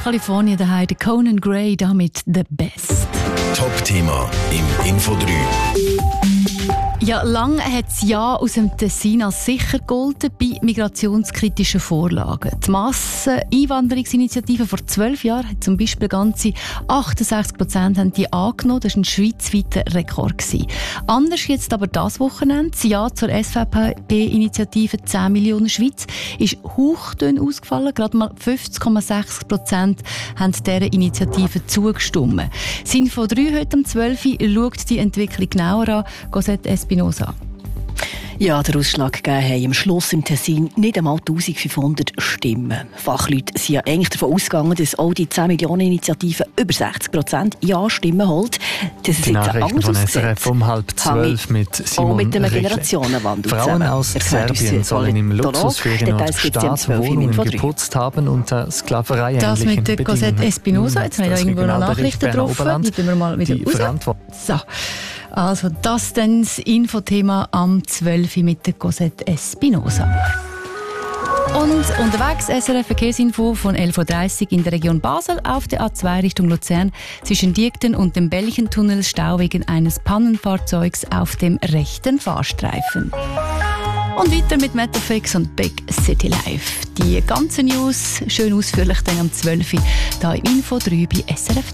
Kalifornien daheim, der Conan Gray damit «The Best». Top-Thema im Info 3. Ja, lange hat das Ja aus dem Tessin als sicher gegolten bei migrationskritischen Vorlagen. Die Masseneinwanderungsinitiative vor 12 Jahren hat zum Beispiel ganze 68% haben die angenommen. Das war ein schweizweiter Rekord. Anders jetzt aber das Wochenende. Das Ja zur SVP-Initiative 10 Millionen Schweiz ist hauchdünn ausgefallen. Gerade mal 50,6% haben dieser Initiative zugestimmt. Info 3 heute um 12 Uhr schaut die Entwicklung genauer an. Cosette Espinosa. Ja, der Ausschlag gegeben haben am Schluss im Tessin nicht einmal 1500 Stimmen. Fachleute sind ja eigentlich davon ausgegangen, dass auch die 10 Millionen Initiative über 60% Ja-Stimmen holt. Das ist die jetzt Nachrichten von SRF um 11:30 mit Simon auch mit einem Rechler. Generationenwandel Frauen zusammen. aus Serbien sollen im Luxusferienort Staatswohnungen geputzt haben unter Sklaverei-ähnlichen Das mit der Cosette Bedingungen. Espinosa. Jetzt habe ich da irgendwo noch Nachrichten drauf. Die tun wir mal wieder raus. So. Also das dann das Infothema am 12. mit der Cosette Espinosa. Und unterwegs SRF Verkehrsinfo von 11:30 Uhr in der Region Basel auf der A2 Richtung Luzern zwischen Diekten und dem Belchentunnel Stau wegen eines Pannenfahrzeugs auf dem rechten Fahrstreifen. Und weiter mit Metafix und Big City Life. Die ganzen News schön ausführlich dann am 12. Uhr hier im Info 3 bei SRF 3.